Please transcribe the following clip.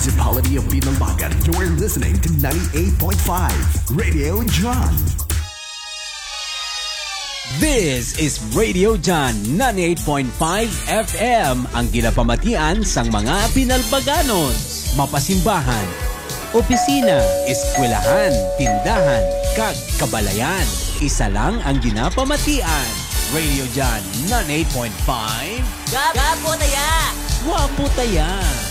Municipality of Binalbagan. You're listening to 98.5 Radio John. This is Radio John 98.5 FM, ang ginapamatian sang mga Binalbaganon. Mapasimbahan, opisina, eskwelahan, tindahan, kag kabalayan. Isa lang ang ginapamatian. Radio John 98.5. Gapo taya! Wapo taya!